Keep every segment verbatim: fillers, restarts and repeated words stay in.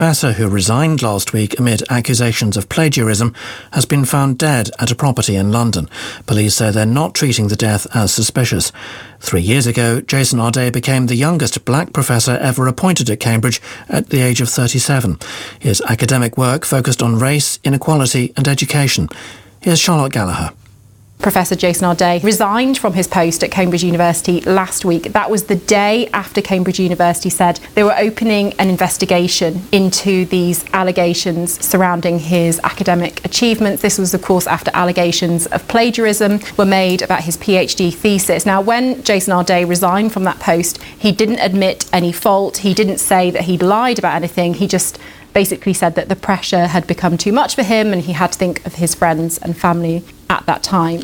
Besser, who resigned last week amid accusations of plagiarism, has been found dead at a property in London. Police say they're not treating the death as suspicious. Three years ago, Jason Arday became the youngest black professor ever appointed at Cambridge at the age of thirty-seven. His academic work focused on race, inequality and education. Here's Charlotte Gallagher. Professor Jason Arday resigned from his post at Cambridge University last week. That was the day after Cambridge University said they were opening an investigation into these allegations surrounding his academic achievements. This was, of course, after allegations of plagiarism were made about his PhD thesis. Now, when Jason Arday resigned from that post, he didn't admit any fault. He didn't say that he'd lied about anything. He just basically said that the pressure had become too much for him and he had to think of his friends and family at that time.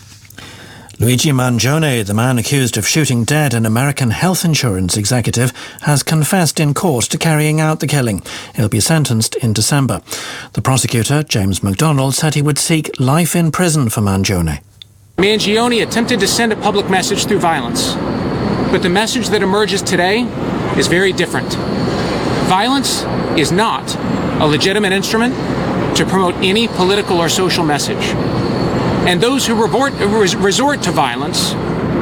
Luigi Mangione, the man accused of shooting dead an American health insurance executive, has confessed in court to carrying out the killing. He'll be sentenced in December. The prosecutor, James McDonald, said he would seek life in prison for Mangione. Mangione attempted to send a public message through violence, but the message that emerges today is very different. Violence is not a legitimate instrument to promote any political or social message. And those who resort to violence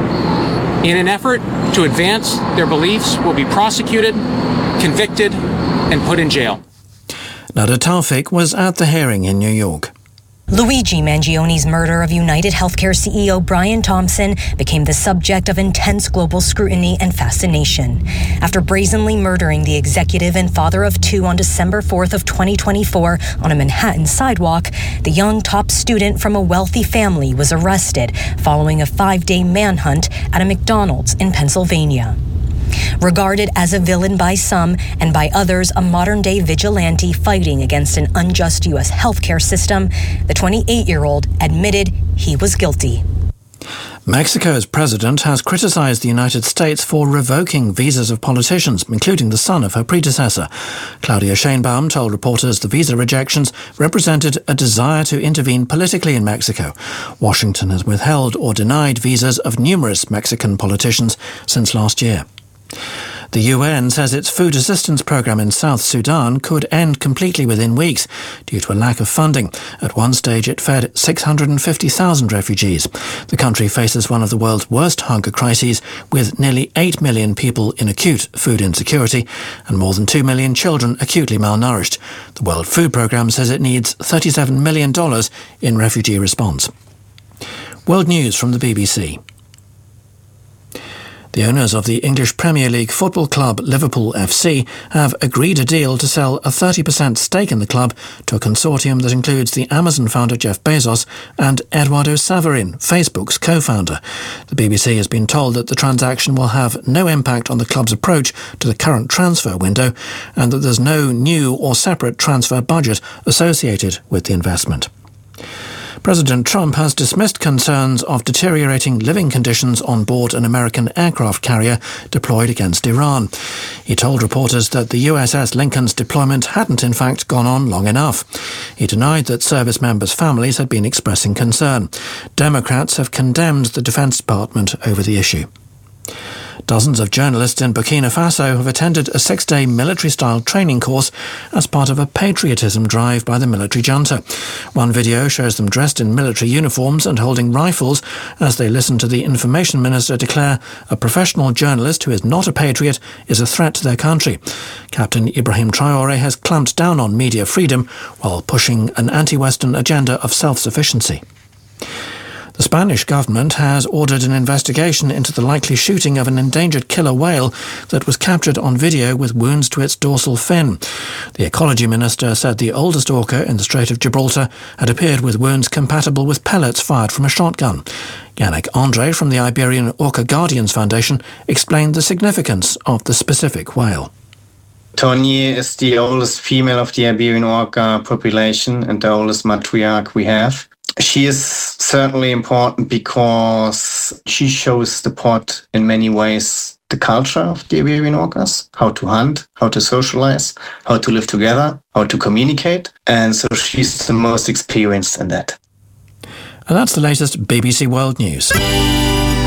in an effort to advance their beliefs will be prosecuted, convicted, and put in jail. Nada Tawfik was at the hearing in New York. Luigi Mangione's murder of United Healthcare C E O Brian Thompson became the subject of intense global scrutiny and fascination. After brazenly murdering the executive and father of two on December fourth of twenty twenty-four on a Manhattan sidewalk, the young top student from a wealthy family was arrested following a five-day manhunt at a McDonald's in Pennsylvania. Regarded as a villain by some and by others a modern-day vigilante fighting against an unjust U S healthcare system, the twenty-eight-year-old admitted he was guilty. Mexico's president has criticized the United States for revoking visas of politicians, including the son of her predecessor. Claudia Sheinbaum told reporters the visa rejections represented a desire to intervene politically in Mexico. Washington has withheld or denied visas of numerous Mexican politicians since last year. The U N says its food assistance programme in South Sudan could end completely within weeks due to a lack of funding. At one stage it fed six hundred fifty thousand refugees. The country faces one of the world's worst hunger crises, with nearly eight million people in acute food insecurity and more than two million children acutely malnourished. The World Food Programme says it needs thirty-seven million dollars in refugee response. World News from the B B C. The owners of the English Premier League football club Liverpool F C have agreed a deal to sell a thirty percent stake in the club to a consortium that includes the Amazon founder Jeff Bezos and Eduardo Saverin, Facebook's co-founder. The B B C has been told that the transaction will have no impact on the club's approach to the current transfer window and that there's no new or separate transfer budget associated with the investment. President Trump has dismissed concerns of deteriorating living conditions on board an American aircraft carrier deployed against Iran. He told reporters that the U S S Lincoln's deployment hadn't in fact gone on long enough. He denied that service members' families had been expressing concern. Democrats have condemned the Defense Department over the issue. Dozens of journalists in Burkina Faso have attended a six-day military-style training course as part of a patriotism drive by the military junta. One video shows them dressed in military uniforms and holding rifles as they listen to the information minister declare a professional journalist who is not a patriot is a threat to their country. Captain Ibrahim Traoré has clamped down on media freedom while pushing an anti-Western agenda of self-sufficiency. The Spanish government has ordered an investigation into the likely shooting of an endangered killer whale that was captured on video with wounds to its dorsal fin. The ecology minister said the oldest orca in the Strait of Gibraltar had appeared with wounds compatible with pellets fired from a shotgun. Yannick Andre from the Iberian Orca Guardians Foundation explained the significance of the specific whale. Tony is the oldest female of the Iberian orca population and the oldest matriarch we have. She is certainly important because she shows the pod in many ways the culture of the Iberian orcas, how to hunt, how to socialize, how to live together, how to communicate. And so she's the most experienced in that. And that's the latest B B C World News.